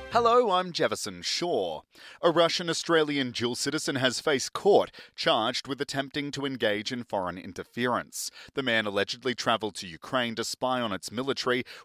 Hello, I'm Jefferson Shaw. A Russian-Australian dual citizen has faced court, charged with attempting to engage in foreign interference. The man allegedly travelled to Ukraine to spy on its military,